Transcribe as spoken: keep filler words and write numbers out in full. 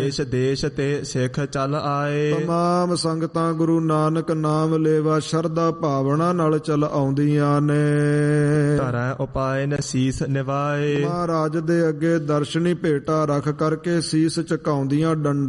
ਦੇਸ਼ ਦੇਸ਼ ਤੇ ਸਿੱਖ ਚੱਲ ਆਏ। ਤਮਾਮ ਸੰਗਤਾਂ ਗੁਰੂ ਨਾਨਕ ਨਾਮ ਲੇਵਾ ਸ਼ਰਧਾ ਭਾਵਨਾ ਨਾਲ ਚੱਲ ਆਉਂਦੀਆਂ ਨੇ। ਧਰੈ ਉਪਾਇ ਨ ਸੀਸ ਨਿਵਾਏ। ਮਹਾਰਾਜ ਦੇ ਅੱਗੇ ਦਰਸ਼ਨੀ ਭੇਟਾ ਰੱਖ ਕਰਕੇ ਸੀਸ ਝੁਕਾਉਂਦੀਆਂ ਡੰਡਾ